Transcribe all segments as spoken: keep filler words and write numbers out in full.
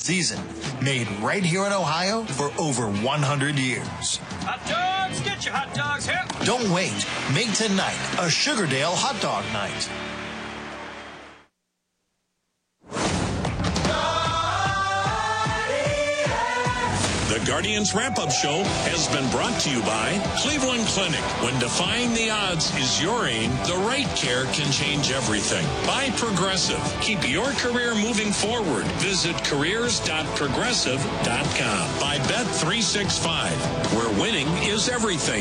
season. Made right here in Ohio for over one hundred years. Hot dogs! Get your hot dogs here! Don't wait. Make tonight a Sugardale hot dog night. The Guardians Wrap-Up Show has been brought to you by Cleveland Clinic. When defying the odds is your aim, the right care can change everything. By Progressive. Keep your career moving forward. Visit careers dot progressive dot com. By Bet three sixty-five, where winning is everything.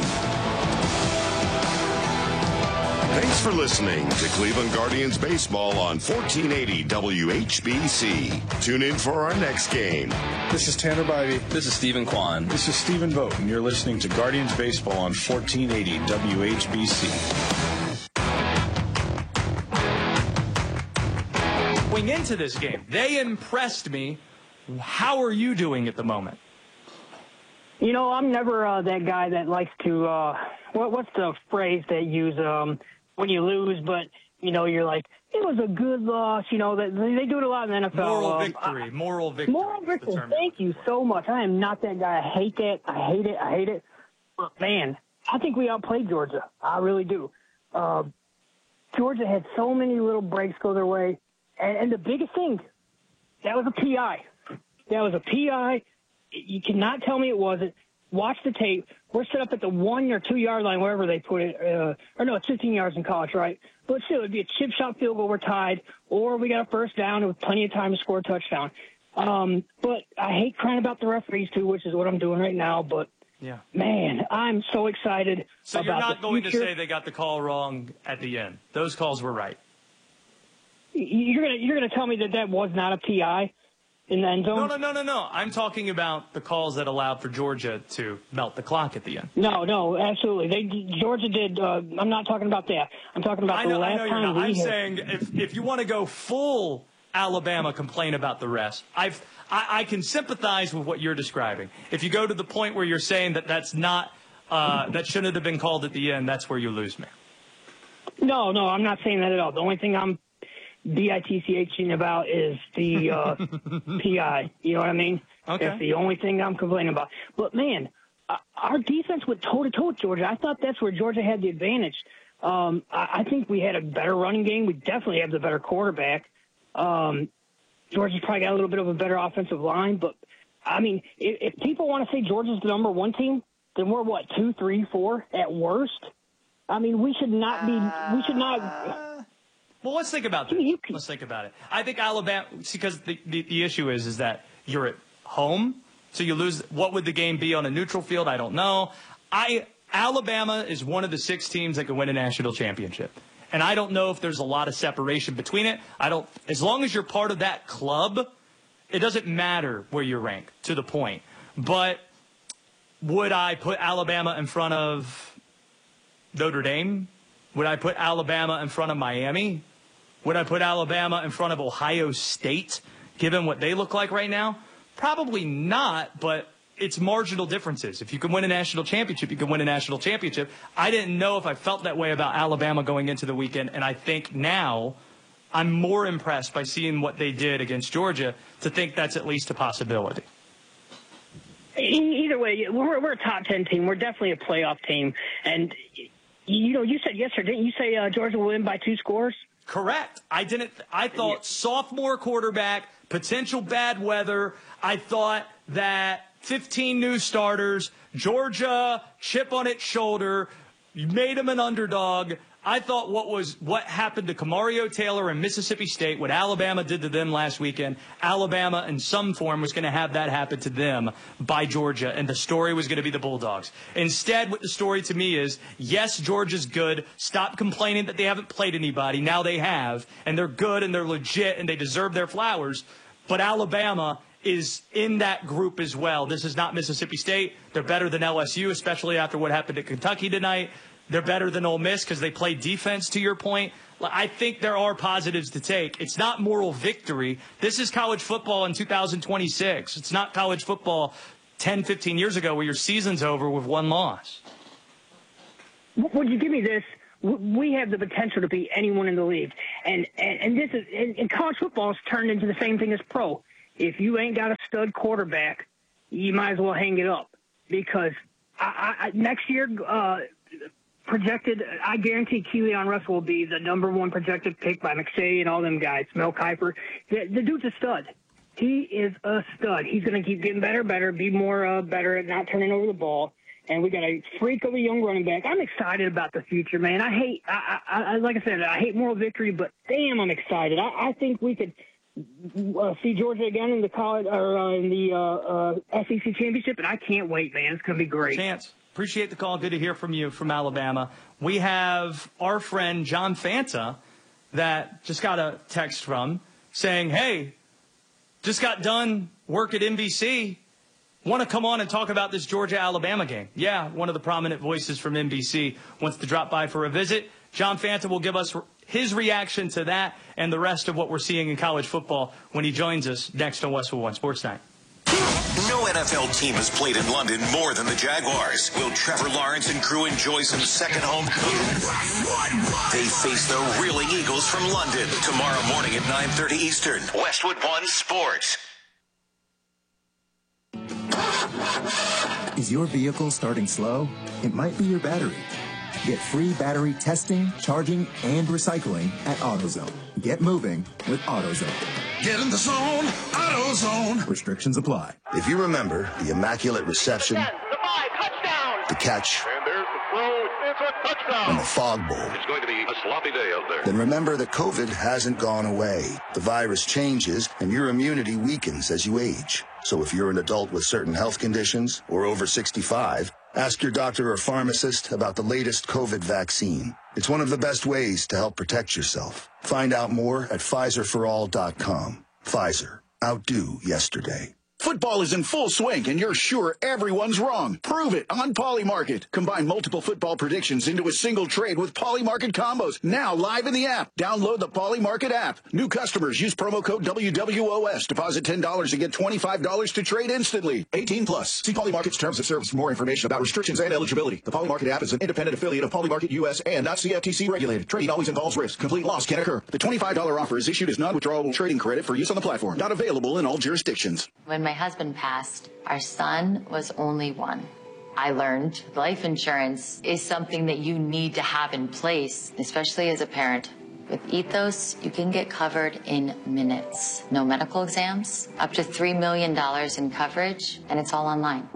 Thanks for listening to Cleveland Guardians Baseball on fourteen eighty W H B C. Tune in for our next game. This is Tanner Bivey. This is Stephen Kwan. This is Stephen Vogt, and you're listening to Guardians Baseball on fourteen eighty W H B C. Going into this game, they impressed me. How are you doing at the moment? You know, I'm never uh, that guy that likes to, uh, what, what's the phrase they use um, when you lose, but, you know, you're like, it was a good loss. You know, that they, they do it a lot in the N F L. Moral um, victory. I, moral victory. Moral victory. Thank you so much. I am not that guy. I hate that. I hate it. I hate it. But, man, I think we outplayed Georgia. I really do. Uh, Georgia had so many little breaks go their way. And, and the biggest thing, that was a P I. That was a P I. You cannot tell me it wasn't. Watch the tape. We're set up at the one or two yard line, wherever they put it. Uh, or no, it's fifteen yards in college, right? But still, it'd be a chip shot field goal. We're tied, or we got a first down with plenty of time to score a touchdown. Um, but I hate crying about the referees too, which is what I'm doing right now. But yeah, man, I'm so excited. So about you're not the going future. to say they got the call wrong at the end. Those calls were right. You're gonna you're gonna tell me that that was not a P I in the end zone? No, no, no, no, no. I'm talking about the calls that allowed for Georgia to melt the clock at the end. No, no, absolutely. They Georgia did. Uh, I'm not talking about that. I'm talking about I the know, last I know you're time not. we I'm had- saying if if you want to go full Alabama complain about the refs, I've I, I can sympathize with what you're describing. If you go to the point where you're saying that that's not uh, that shouldn't have been called at the end, that's where you lose me. No, no, I'm not saying that at all. The only thing I'm bitching about is the uh, P I. You know what I mean? Okay. That's the only thing I'm complaining about. But, man, uh, our defense went toe-to-toe with Georgia. I thought that's where Georgia had the advantage. Um, I, I think we had a better running game. We definitely have the better quarterback. Um, Georgia's probably got a little bit of a better offensive line. But, I mean, if, if people want to say Georgia's the number one team, then we're, what, two, three, four at worst? I mean, we should not be – we should not – Well, let's think about this. Let's think about it. I think Alabama, because the, the, the issue is, is that you're at home, so you lose. What would the game be on a neutral field? I don't know. I Alabama is one of the six teams that can win a national championship. And I don't know if there's a lot of separation between it. I don't, as long as you're part of that club, it doesn't matter where you rank, to the point. But would I put Alabama in front of Notre Dame? Would I put Alabama in front of Miami? Would I put Alabama in front of Ohio State, given what they look like right now? Probably not, but it's marginal differences. If you can win a national championship, you can win a national championship. I didn't know if I felt that way about Alabama going into the weekend, and I think now I'm more impressed by seeing what they did against Georgia to think that's at least a possibility. Either way, we're, we're a top ten team. We're definitely a playoff team. And, you know, you said yesterday, didn't you say uh, Georgia will win by two scores? Correct. I didn't. I thought sophomore quarterback, potential bad weather. I thought that fifteen new starters, Georgia, chip on its shoulder, you made them an underdog. I thought what was what happened to Camario Taylor and Mississippi State, what Alabama did to them last weekend, Alabama in some form was going to have that happen to them by Georgia, and the story was going to be the Bulldogs. Instead, what the story to me is, yes, Georgia's good. Stop complaining that they haven't played anybody. Now they have, and they're good, and they're legit, and they deserve their flowers. But Alabama is in that group as well. This is not Mississippi State. They're better than L S U, especially after what happened at Kentucky tonight. They're better than Ole Miss because they play defense, to your point. I think there are positives to take. It's not moral victory. This is college football in two thousand twenty-six. It's not college football ten, fifteen years ago where your season's over with one loss. Would you give me this? We have the potential to beat anyone in the league. And and, and this is and, and college football has turned into the same thing as pro. If you ain't got a stud quarterback, you might as well hang it up because I, I, next year, uh, projected, I guarantee Keelan Russell will be the number one projected pick by McShay and all them guys, Mel Kiper. The, the dude's a stud. He is a stud. He's going to keep getting better, better, be more uh, better at not turning over the ball. And we got a freak of a young running back. I'm excited about the future, man. I hate, I, I, I like I said, I hate moral victory, but damn, I'm excited. I, I think we could uh, see Georgia again in the college or uh, in the uh, uh, S E C championship, and I can't wait, man. It's going to be great. Chance, appreciate the call. Good to hear from you from Alabama. We have our friend John Fanta that just got a text from saying, "Hey, just got done work at N B C. Want to come on and talk about this Georgia-Alabama game." Yeah, one of the prominent voices from N B C wants to drop by for a visit. John Fanta will give us his reaction to that and the rest of what we're seeing in college football when he joins us next on Westwood One Sports Night. No N F L team has played in London more than the Jaguars. Will Trevor Lawrence and crew enjoy some second home cooking? They face the reeling Eagles from London tomorrow morning at nine thirty Eastern. Westwood One Sports. Is your vehicle starting slow? It might be your battery. Get free battery testing, charging, and recycling at AutoZone. Get moving with AutoZone. Get in the zone, AutoZone. Restrictions apply. If you remember the immaculate reception, the five, touchdown. the catch, And there's the throw. It's a touchdown. and the fog bowl, It's going to be a sloppy day out there. then remember that COVID hasn't gone away. The virus changes, and your immunity weakens as you age. So if you're an adult with certain health conditions or over sixty-five, ask your doctor or pharmacist about the latest COVID vaccine. It's one of the best ways to help protect yourself. Find out more at Pfizer for all dot com. Pfizer. Outdo yesterday. Football is in full swing, and you're sure everyone's wrong. Prove it on Polymarket. Combine multiple football predictions into a single trade with Polymarket combos. Now live in the app. Download the Polymarket app. New customers use promo code W W O S. Deposit ten dollars and get twenty-five dollars to trade instantly. eighteen plus. See Polymarket's terms of service for more information about restrictions and eligibility. The Polymarket app is an independent affiliate of Polymarket U S and not C F T C regulated. Trading always involves risk. Complete loss can occur. The twenty-five dollars offer is issued as non-withdrawable trading credit for use on the platform. Not available in all jurisdictions. When my husband passed, our son was only one. I learned life insurance is something that you need to have in place, especially as a parent. With Ethos, you can get covered in minutes. No medical exams, up to three million dollars in coverage, and it's all online.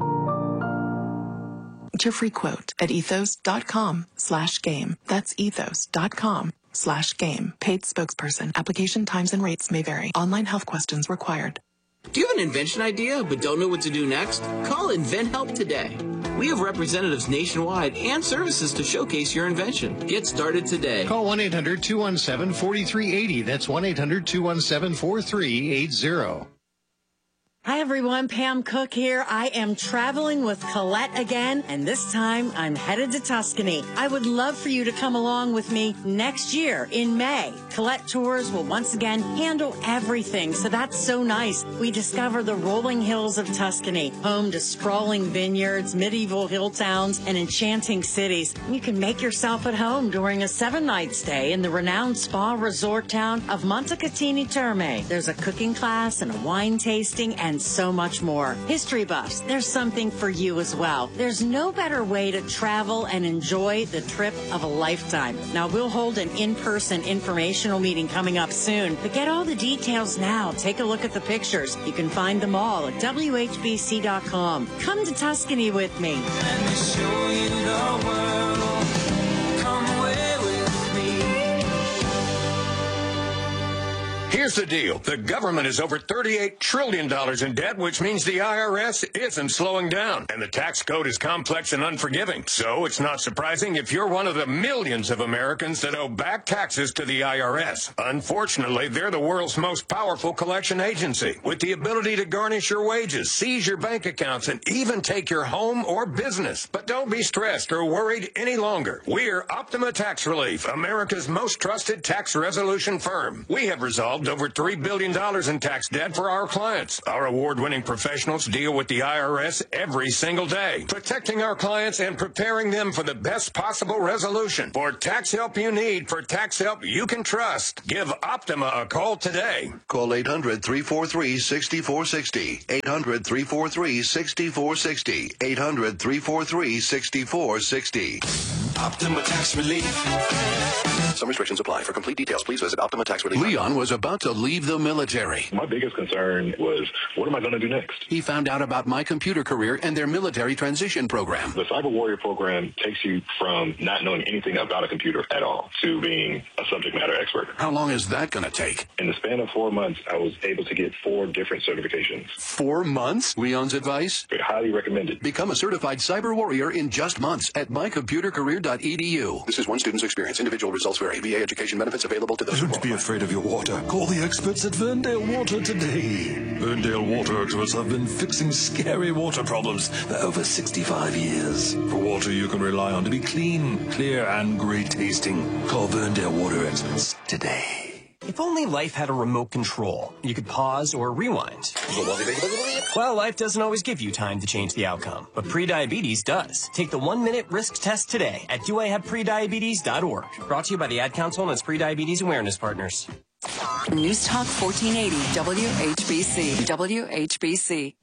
Get your free quote at ethos.com slash game. That's ethos.com slash game. Paid spokesperson. Application times and rates may vary. Online health questions required. Do you have an invention idea but don't know what to do next? Call InventHelp today. We have representatives nationwide and services to showcase your invention. Get started today. Call one eight hundred two one seven four three eight zero. That's one eight hundred two one seven four three eight zero. Hi, everyone. Pam Cook here. I am traveling with Colette again, and this time I'm headed to Tuscany. I would love for you to come along with me next year in May. Colette Tours will once again handle everything, so that's so nice. We discover the rolling hills of Tuscany, home to sprawling vineyards, medieval hill towns, and enchanting cities. You can make yourself at home during a seven-night stay in the renowned spa resort town of Montecatini Terme. There's a cooking class and a wine tasting and and so much more. History buffs, there's something for you as well. There's no better way to travel and enjoy the trip of a lifetime. Now, we'll hold an in-person informational meeting coming up soon, but get all the details now. Take a look at the pictures. You can find them all at W H B C dot com. Come to Tuscany with me. Let me show you the world. Come away with me. Here's the deal. The government is over thirty-eight trillion dollars in debt, which means the I R S isn't slowing down. And the tax code is complex and unforgiving. So it's not surprising if you're one of the millions of Americans that owe back taxes to the I R S. Unfortunately, they're the world's most powerful collection agency, with the ability to garnish your wages, seize your bank accounts, and even take your home or business. But don't be stressed or worried any longer. We're Optima Tax Relief, America's most trusted tax resolution firm. We have resolved over three billion dollars in tax debt for our clients. Our award-winning professionals deal with the I R S every single day, protecting our clients and preparing them for the best possible resolution. For tax help you need, for tax help you can trust, give Optima a call today. Call eight hundred, three four three, six four six zero. eight hundred, three four three, six four six zero. eight hundred, three four three, six four six zero. Optima Tax Relief. Some restrictions apply. For complete details, please visit Optima Tax Relief. Leon was about to leave the military. My biggest concern was, what am I going to do next? He found out about My Computer Career and their military transition program. The Cyber Warrior program takes you from not knowing anything about a computer at all to being a subject matter expert. How long is that going to take? In the span of four months, I was able to get four different certifications. Four months? Leon's advice? Highly recommended. Become a certified cyber warrior in just months at my computer career dot e d u. This is one student's experience. Individual results vary. V A education benefits available to those who Don't be afraid of your water. Call the experts at Ferndale Water today. Ferndale Water experts have been fixing scary water problems for over sixty-five years. For water you can rely on to be clean, clear, and great tasting. Call Ferndale Water experts today. If only life had a remote control, you could pause or rewind. Well, life doesn't always give you time to change the outcome, but prediabetes does. Take the one-minute risk test today at do I have prediabetes dot org. Brought to you by the Ad Council and its Prediabetes Awareness Partners. News Talk fourteen eighty W H B C. W H B C.